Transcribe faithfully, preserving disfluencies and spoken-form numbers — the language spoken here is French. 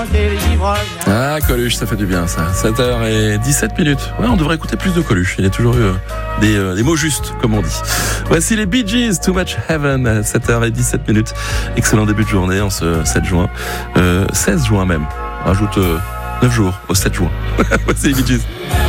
Ah, Coluche, ça fait du bien ça. sept heures dix-sept minutes. Ouais, on devrait écouter plus de Coluche. Il a toujours eu euh, des, euh, des mots justes, comme on dit. Voici les Bee Gees, Too Much Heaven, à sept heures dix-sept minutes. Excellent début de journée en ce sept juin. Euh, seize juin même. Rajoute euh, neuf jours au sept juin. Voici les Bee Gees.